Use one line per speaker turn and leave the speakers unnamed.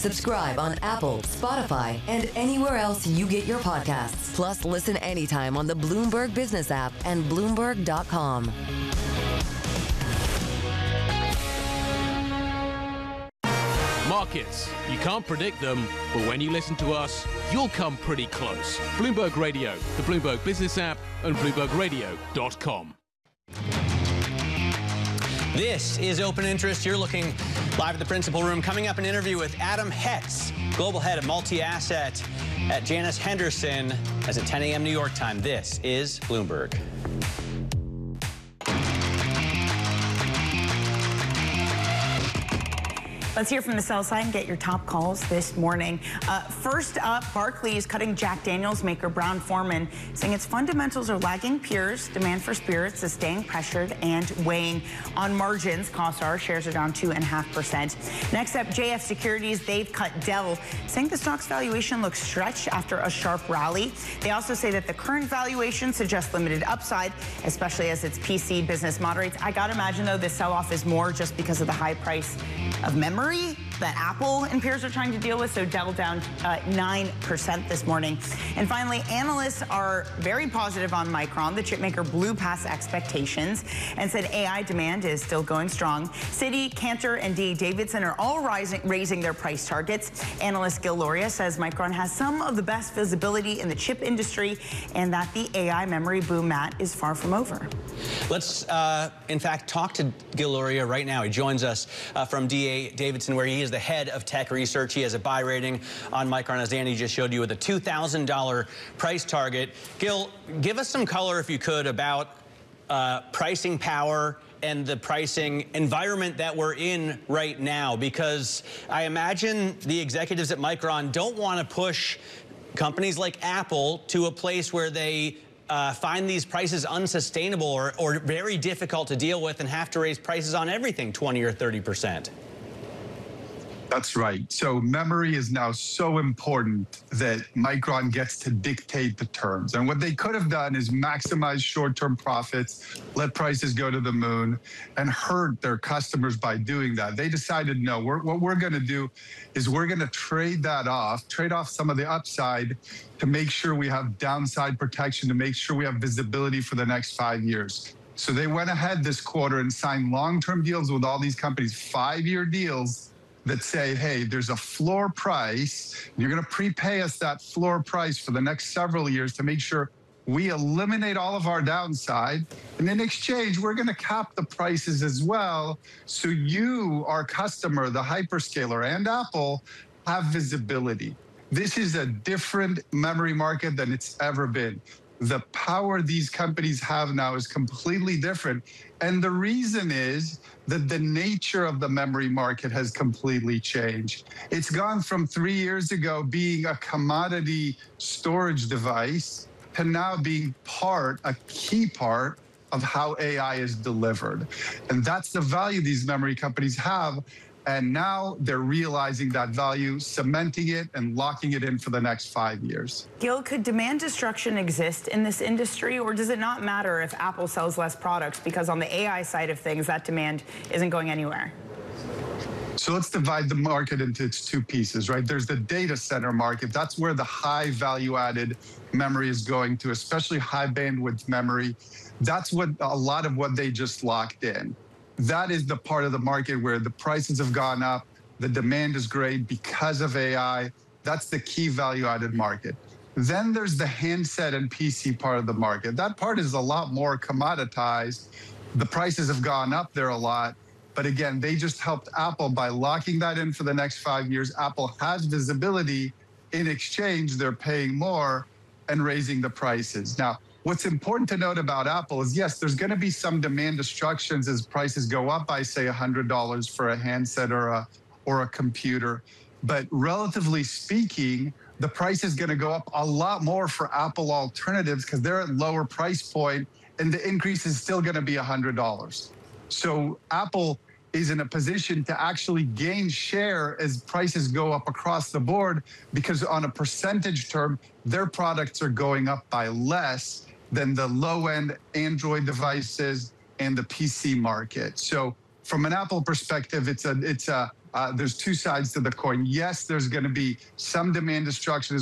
Subscribe on Apple, Spotify, and anywhere else you get your podcasts. Plus, listen anytime on the Bloomberg Business app and Bloomberg.com.
Markets. You can't predict them, but when you listen to us, you'll come pretty close. Bloomberg Radio, the Bloomberg Business app, and BloombergRadio.com.
This is Open Interest. You're looking live at the Principal Room. Coming up, an interview with Adam Hetz, Global Head of Multi-Asset at Janus Henderson. As at 10 a.m. New York time, this is Bloomberg.
Let's hear from the sell side and get your top calls this morning. First up, Barclays cutting Jack Daniels maker Brown-Forman, saying its fundamentals are lagging peers. Demand for spirits is staying pressured and weighing on margins. Cossar shares are down 2.5%. Next up, JF Securities, they've cut Dell, saying the stock's valuation looks stretched after a sharp rally. They also say that the current valuation suggests limited upside, especially as its PC business moderates. I gotta imagine, though, this sell-off is more just because of the high price of memory that Apple and peers are trying to deal with, so Dell down 9% this morning. And finally, analysts are very positive on Micron. The chipmaker blew past expectations and said AI demand is still going strong. Citi, Cantor, and D.A. Davidson are all raising their price targets. Analyst Gil Luria says Micron has some of the best visibility in the chip industry and that the AI memory boom, Matt, is far from over.
Let's, in fact, talk to Gil Luria right now. He joins us from D.A. Davidson, where he is the head of tech research. He has a buy rating on Micron, as Andy just showed you, with a $2,000 price target. Gil, give us some color, if you could, about pricing power and the pricing environment that we're in right now, because I imagine the executives at Micron don't want to push companies like Apple to a place where they find these prices unsustainable or very difficult to deal with and have to raise prices on everything 20 or 30%.
That's right. So memory is now so important that Micron gets to dictate the terms. And what they could have done is maximize short-term profits, let prices go to the moon, and hurt their customers by doing that. They decided, no, what we're going to do is we're going to trade off some of the upside to make sure we have downside protection, to make sure we have visibility for the next 5 years. So they went ahead this quarter and signed long-term deals with all these companies, 5-year deals, that say, hey, there's a floor price. You're going to prepay us that floor price for the next several years to make sure we eliminate all of our downside. And in exchange, we're going to cap the prices as well. So you, our customer, the hyperscaler and Apple, have visibility. This is a different memory market than it's ever been. The power these companies have now is completely different. And the reason is that the nature of the memory market has completely changed. It's gone from 3 years ago being a commodity storage device to now being a key part of how AI is delivered. And that's the value these memory companies have. And now they're realizing that value, cementing it and locking it in for the next 5 years.
Gil, could demand destruction exist in this industry, or does it not matter if Apple sells less products because on the AI side of things, that demand isn't going anywhere?
So let's divide the market into its two pieces, right? There's the data center market. That's where the high value added memory is going to, especially high bandwidth memory. That's what a lot of what they just locked in. That is the part of the market where the prices have gone up, the demand is great because of AI. That's the key value-added market. Then there's the handset and PC part of the market. That part is a lot more commoditized. The prices have gone up there a lot. But again, they just helped Apple by locking that in for the next 5 years. Apple has visibility. In exchange, they're paying more and raising the prices. Now, what's important to note about Apple is, yes, there's going to be some demand destructions as prices go up by, say, $100 for a handset or a computer. But relatively speaking, the price is going to go up a lot more for Apple alternatives because they're at lower price point, and the increase is still going to be $100. So Apple is in a position to actually gain share as prices go up across the board, because on a percentage term, their products are going up by less than the low-end Android devices and the PC market. So from an Apple perspective, it's a there's two sides to the coin. Yes, there's going to be some demand destruction as